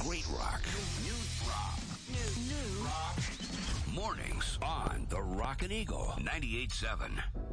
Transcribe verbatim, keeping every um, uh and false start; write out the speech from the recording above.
great rock. New rock. New, new rock. Mornings on the Rockin' Eagle ninety-eight point seven.